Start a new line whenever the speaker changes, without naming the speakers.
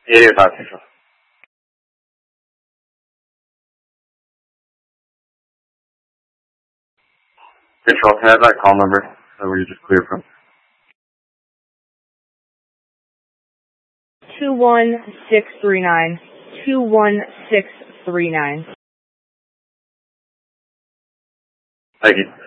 885 Central. Control, can I have that call number that we just cleared from?
21639. 21639.
Thank you.